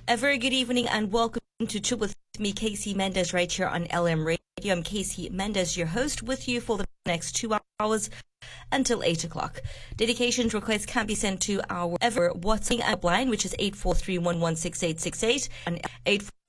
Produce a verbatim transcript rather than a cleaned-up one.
A very good evening and welcome to Chill with me, Casey Mendez, right here on L M Radio. I'm Casey Mendez, your host, with you for the next two hours until eight o'clock. Dedications requests can be sent to our ever WhatsApp line, which is eight four three one one six eight six eight and eight